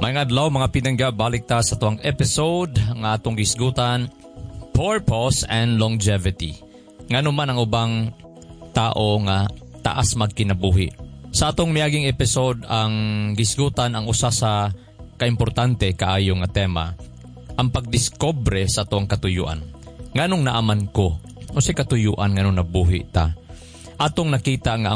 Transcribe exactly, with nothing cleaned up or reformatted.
Mga adlaw, mga pinangga, balik ta sa tuwang episode nga atong gisgutan, purpose and longevity. Ngano man ang ubang tao nga taas magkinabuhi. Sa atong miyaging episode, ang gisgutan ang usa sa kaimportante kaayo nga tema, ang pagdiskobre sa tuwang katuyuan. Nganong naaman ko, o si katuyuan nganong nabuhi ta. Atong nakita nga